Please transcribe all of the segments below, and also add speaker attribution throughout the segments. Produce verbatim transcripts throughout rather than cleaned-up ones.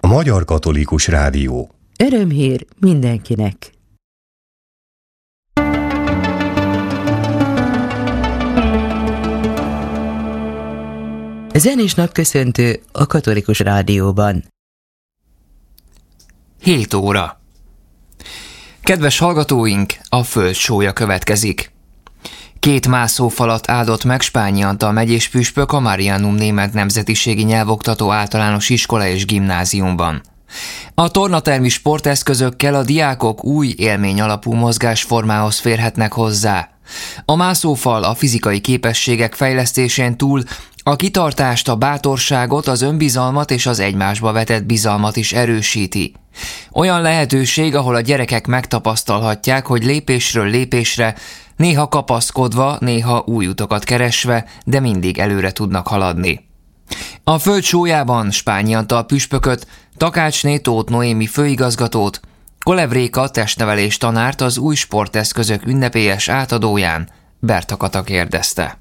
Speaker 1: A Magyar Katolikus Rádió.
Speaker 2: Örömhír mindenkinek! Zenés napköszöntő a Katolikus Rádióban.
Speaker 3: hét óra. Kedves hallgatóink, a Földsója következik. Két mászófalat áldott meg Spányi Antal megyés püspök a Marianum német nemzetiségi nyelvoktató általános iskola és gimnáziumban. A tornatermi sporteszközökkel a diákok új élmény alapú mozgásformához férhetnek hozzá. A mászófal a fizikai képességek fejlesztésén túl a kitartást, a bátorságot, az önbizalmat és az egymásba vetett bizalmat is erősíti. Olyan lehetőség, ahol a gyerekek megtapasztalhatják, hogy lépésről lépésre, néha kapaszkodva, néha új utakat keresve, de mindig előre tudnak haladni. A Földsójában Spányi Antal püspököt, Takácsné Tóth Noémi főigazgatót, Kolev Réka testnevelés tanárt az új sporteszközök ünnepélyes átadóján Berta Kata kérdezte.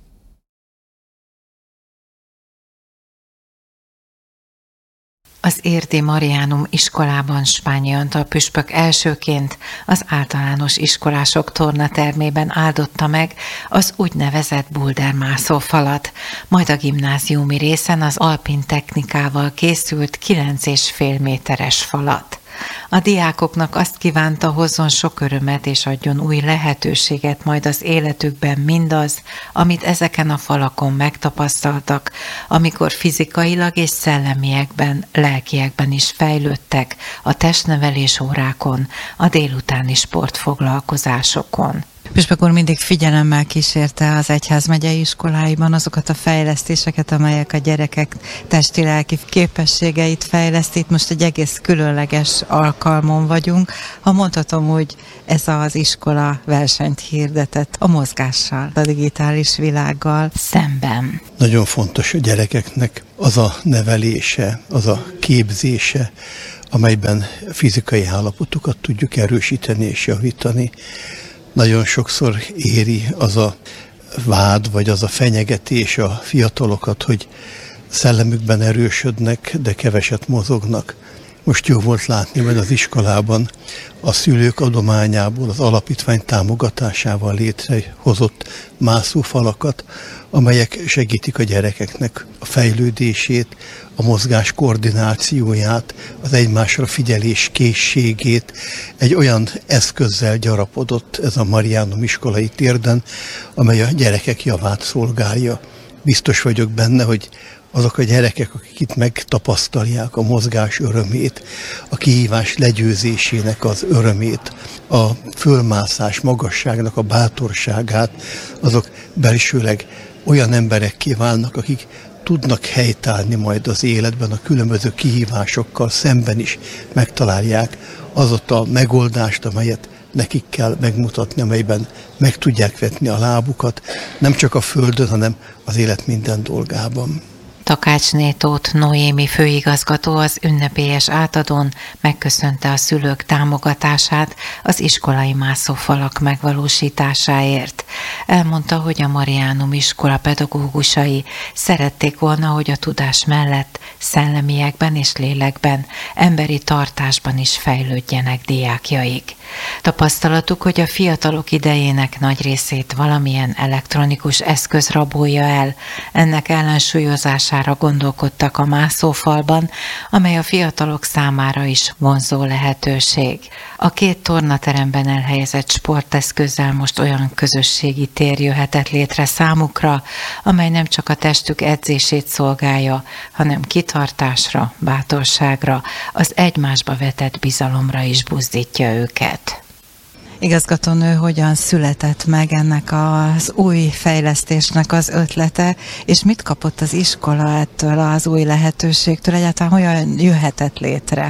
Speaker 4: Az érdi Marianum iskolában Spányi Antal püspök elsőként az általános iskolások tornatermében áldotta meg az úgynevezett buldermászófalat, majd a gimnáziumi részen az alpin technikával készült kilenc és fél méteres falat. A diákoknak azt kívánta, hozzon sok örömet és adjon új lehetőséget majd az életükben mindaz, amit ezeken a falakon megtapasztaltak, amikor fizikailag és szellemiekben, lelkiekben is fejlődtek a testnevelés órákon, a délutáni sportfoglalkozásokon.
Speaker 5: Püspök úr mindig figyelemmel kísérte az egyházmegyei iskoláiban azokat a fejlesztéseket, amelyek a gyerekek testi-lelki képességeit fejlesztik. Most egy egész különleges alkalmon vagyunk. Ha mondhatom, hogy ez az iskola versenyt hirdetett a mozgással, a digitális világgal szemben.
Speaker 6: Nagyon fontos a gyerekeknek az a nevelése, az a képzése, amelyben fizikai állapotukat tudjuk erősíteni és javítani. Nagyon sokszor éri az a vád, vagy az a fenyegetés a fiatalokat, hogy szellemükben erősödnek, de keveset mozognak. Most jó volt látni, hogy az iskolában a szülők adományából, az alapítvány támogatásával létrehozott mászófalakat, amelyek segítik a gyerekeknek a fejlődését, a mozgás koordinációját, az egymásra figyelés készségét. Egy olyan eszközzel gyarapodott ez a Marianum iskolai térden, amely a gyerekek javát szolgálja. Biztos vagyok benne, hogy azok a gyerekek, akik itt megtapasztalják a mozgás örömét, a kihívás legyőzésének az örömét, a fölmászás magasságnak a bátorságát, azok belsőleg olyan emberekké válnak, akik tudnak helytállni majd az életben, a különböző kihívásokkal szemben is megtalálják azot a megoldást, amelyet nekik kell megmutatni, amelyben meg tudják vetni a lábukat, nem csak a földön, hanem az élet minden dolgában.
Speaker 4: Takácsné Tóth Noémi főigazgató az ünnepélyes átadón megköszönte a szülők támogatását az iskolai mászófalak megvalósításáért. Elmondta, hogy a Marianum iskola pedagógusai szerették volna, hogy a tudás mellett szellemiekben és lélekben, emberi tartásban is fejlődjenek diákjaik. Tapasztalatuk, hogy a fiatalok idejének nagy részét valamilyen elektronikus eszköz rabolja el. Ennek ellensúlyozására gondolkodtak a mászófalban, amely a fiatalok számára is vonzó lehetőség. A két tornateremben elhelyezett sporteszközzel most olyan közösségi tér jöhetett létre számukra, amely nem csak a testük edzését szolgálja, hanem kitartásra, bátorságra, az egymásba vetett bizalomra is buzdítja őket.
Speaker 5: Igazgatónő, hogyan született meg ennek az új fejlesztésnek az ötlete, és mit kapott az iskola ettől az új lehetőségtől, egyáltalán hogyan jöhetett létre?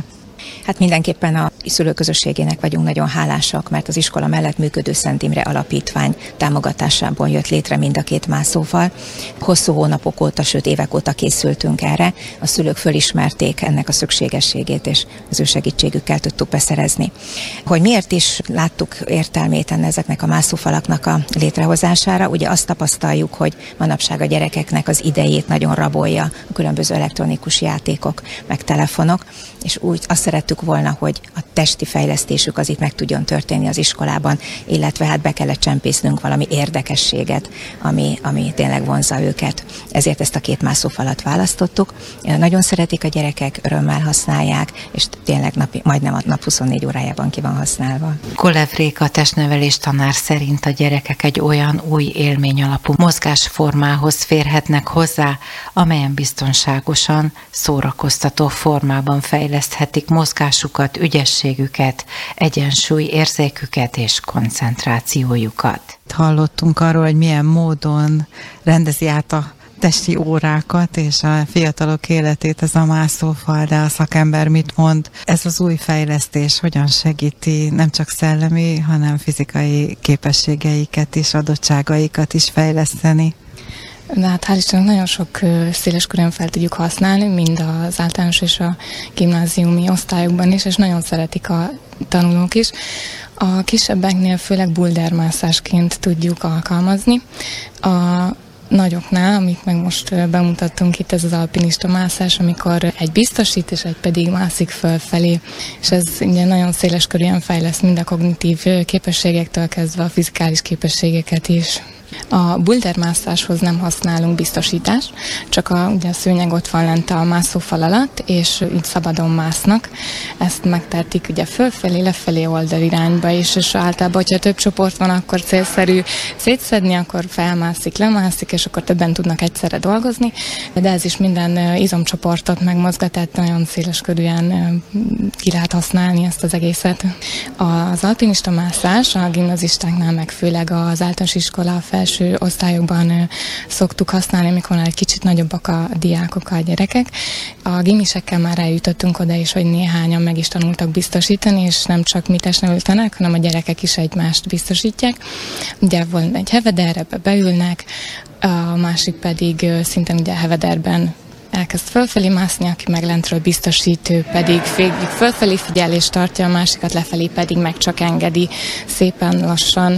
Speaker 7: Hát mindenképpen a szülőközösségének vagyunk nagyon hálásak, mert az iskola mellett működő Szent Imre Alapítvány támogatásából jött létre mind a két mászófal. Hosszú hónapok óta, sőt évek óta készültünk erre. A szülők fölismerték ennek a szükségességét, és az ő segítségükkel tudtuk beszerezni. Hogy miért is láttuk értelmét ennek ezeknek a mászófalaknak a létrehozására, ugye azt tapasztaljuk, hogy manapság a gyerekeknek az idejét nagyon rabolja a különböző elektronikus játékok, meg telefonok, és úgy azt szerettük volna, hogy a testi fejlesztésük az itt meg tudjon történni az iskolában, illetve hát be kellett csempésznünk valami érdekességet, ami, ami tényleg vonzza őket. Ezért ezt a két mászófalat választottuk. Nagyon szeretik a gyerekek, örömmel használják, és tényleg napi, majdnem a nap huszonnégy órájában ki van használva.
Speaker 4: Kolev Réka testnevelés tanár szerint a gyerekek egy olyan új élmény alapú mozgásformához férhetnek hozzá, amelyen biztonságosan, szórakoztató formában fejleszthetik mozgásukat, ügyességüket, egyensúly érzéküket és koncentrációjukat.
Speaker 5: Hallottunk arról, hogy milyen módon rendezi át a testi órákat és a fiatalok életét ez a mászófal, de a szakember mit mond? Ez az új fejlesztés hogyan segíti nem csak szellemi, hanem fizikai képességeiket is, adottságaikat is fejleszteni?
Speaker 8: De hát hál' Istennek nagyon sok széles körön fel tudjuk használni, mind az általános és a gimnáziumi osztályokban is, és nagyon szeretik a tanulók is. A kisebbeknél főleg buldermászásként tudjuk alkalmazni. A nagyoknál, amit meg most bemutattunk itt, ez az alpinista mászás, amikor egy biztosít, és egy pedig mászik fölfelé, és ez ugye nagyon széles körűen fejleszt mind a kognitív képességektől kezdve a fizikális képességeket is. A buldermászáshoz nem használunk biztosítást, csak a, ugye a szőnyeg ott van lent a mászófal alatt, és így szabadon másznak. Ezt megtehetik ugye fölfelé, lefelé oldalirányba is, és általában, hogyha több csoport van, akkor célszerű szétszedni, akkor felmászik, lemászik, és akkor többen tudnak egyszerre dolgozni, de ez is minden izomcsoportot megmozgat, tehát nagyon széles körűen ki lehet használni ezt az egészet. Az alpinista mászás a gimnazistáknál, meg főleg az általános iskola felső osztályokban szoktuk használni, amikor egy kicsit nagyobbak a diákok, a gyerekek. A gimisekkel már eljutottunk oda is, hogy néhányan meg is tanultak biztosítani, és nem csak mi testnevelő tanárok, hanem a gyerekek is egymást biztosítják. Ugye van egy heveder, ebbe beülnek, a másik pedig szintén ugye a hevederben elkezd fölfelé mászni, aki meg lentről biztosít, ő pedig végig fölfelé figyel és tartja, a másikat lefelé pedig meg csak engedi szépen lassan.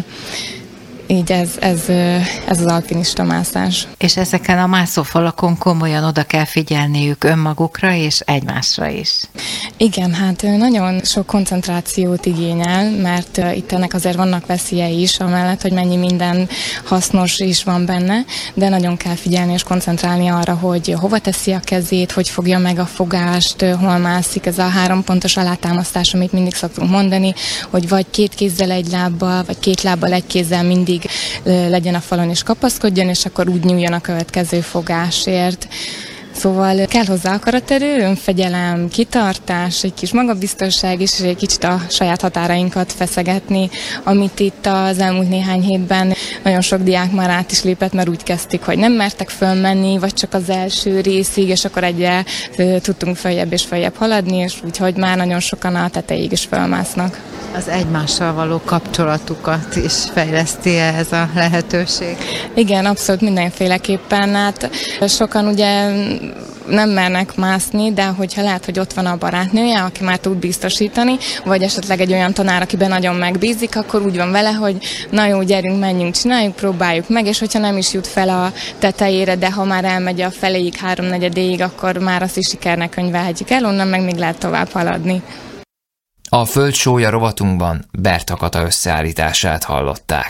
Speaker 8: Így ez, ez, ez az alpinista mászás.
Speaker 4: És ezeken a mászófalakon komolyan oda kell figyelniük önmagukra és egymásra is.
Speaker 8: Igen, hát nagyon sok koncentrációt igényel, mert itt ennek azért vannak veszélyei is, amellett, hogy mennyi minden hasznos is van benne, de nagyon kell figyelni és koncentrálni arra, hogy hova teszi a kezét, hogy fogja meg a fogást, hol mászik, ez a három pontos alátámasztás, amit mindig szoktunk mondani, hogy vagy két kézzel egy lábbal, vagy két lábbal egy kézzel mindig legyen a falon és kapaszkodjon, és akkor úgy nyúljon a következő fogásért. Szóval kell hozzá akaraterő, önfegyelem, kitartás, egy kis magabiztosság is, és egy kicsit a saját határainkat feszegetni, amit itt az elmúlt néhány hétben nagyon sok diák már át is lépett, mert úgy kezdték, hogy nem mertek fölmenni, vagy csak az első részig, és akkor egyre tudtunk följebb és följebb haladni, és úgyhogy már nagyon sokan a tetejéig is fölmásznak.
Speaker 5: Az egymással való kapcsolatukat is fejleszti ez a lehetőség?
Speaker 8: Igen, abszolút mindenféleképpen. Hát sokan ugye nem mernek mászni, de hogyha lehet, hogy ott van a barátnője, aki már tud biztosítani, vagy esetleg egy olyan tanár, akiben nagyon megbízik, akkor úgy van vele, hogy na jó, gyerünk, menjünk, csináljuk, próbáljuk meg, és hogyha nem is jut fel a tetejére, de ha már elmegy a feléig, háromnegyedéig, akkor már azt is sikernek könyvelhetjük el, onnan meg még lehet tovább haladni.
Speaker 3: A Földsólya rovatunkban Berta Kata összeállítását hallották.